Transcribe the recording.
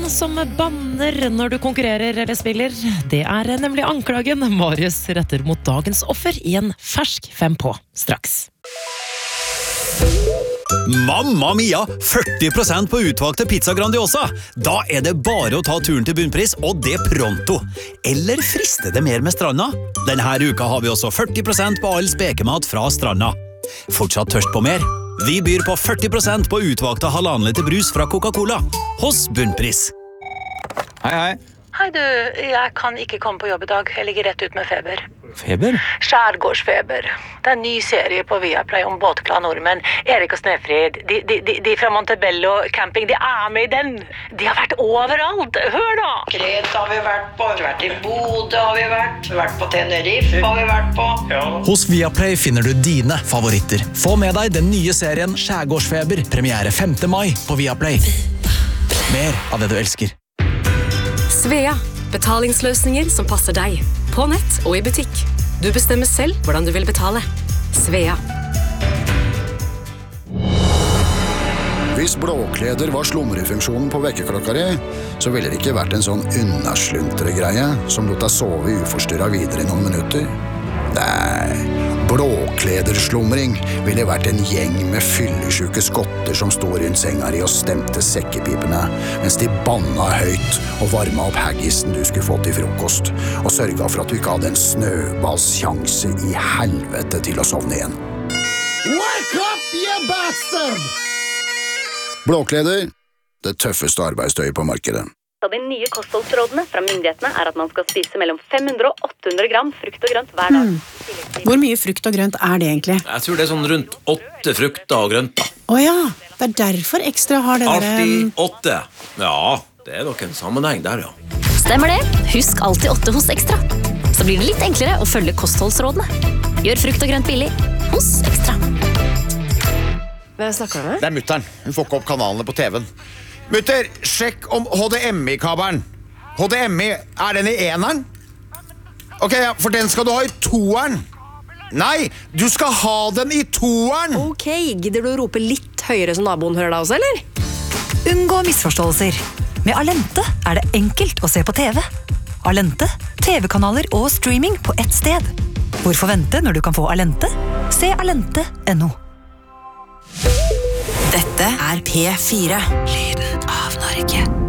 som banner når du konkurrerer eller spiller. Det nemlig anklagen Marius retter mot dagens offer i en fersk 5 på straks. Mamma mia, 40% på utvalgte pizza Grandiosa. Da det bare å ta turen til bunnpris, og det pronto. Eller frister det mer med stranda? Denne uka har vi også 40% på all spekemat fra stranda. Fortsatt tørst på mer? Vi byr på 40% på utvalgte 1,5 liter brus fra Coca-Cola hos bunnpris. Hei, hei. Hei du, jeg kan ikke komme på jobb i dag. Jeg ligger rett ut med feber. Feber? Skjærgårdsfeber. Det en ny serie på Viaplay om båtglade nordmenn. Erik og Snefrid, de fra Montebello camping, de med i den. De har vært overalt. Hør da! Kreta har vi vært på, vi har vært i Bodø har vi vært på Tenerife har vi vært på. Ja. Hos Viaplay finner du dine favoritter. Få med deg den nye serien Skjærgårdsfeber, premiere 5. mai på Viaplay. Mer av det du elsker. Svea, betalingsløsninger som passer deg. På nett og i butikk. Du bestemmer selv hvordan du vil betale. Svea. Hvis blåkleder var slumrefunksjonen på vekkerklokka di, så ville det ikke vært en sånn unnasluntre-greie som lot deg sove uforstyrret videre i noen minutter. Nei, blåklederslumring ville vært en gjeng med fyllesyke skotter som stod rundt senga di og stemte sekkepipene, mens de banna høyt og varma opp haggisen du skulle få til frokost, og sørga for at du ikke hadde en snøballsjanse i helvete til å sovne igjen. Wake up, you bastard! Blåkleder, det tøffeste arbeidstøyet på markedet. De nye kostholdsrådene fra myndighetene at man skal spise mellom 500 og 800 gram frukt og grønt hver dag. Hvor mye frukt og grønt det egentlig? Jeg tror det sånn rundt 8 frukter og grønt da. Åja, det derfor ekstra har det Alltid 8. Ja, det nok en sammenheng der, ja. Stemmer det. Husk alltid 8 hos Ekstra. Så blir det litt enklere å følge kostholdsrådene. Gjør frukt og grønt billig hos Ekstra. Hvem snakker du med? Det mutteren. Hun får ikke opp kanalene på TV-en. Mutter, sjekk om HDMI-kabelen. HDMI, den i 1-eren? Ok, ja, for den skal du ha i 2-eren. Nei, du skal ha den i 2-eren. Ok, gidder du å rope litt høyere som naboen hører deg også, eller? Unngå misforståelser. Med Alente det enkelt å se på TV. Alente, TV-kanaler og streaming på ett sted. Hvorfor vente når du kan få Alente? Se alente.no. Dette P4. Lyden av Norge.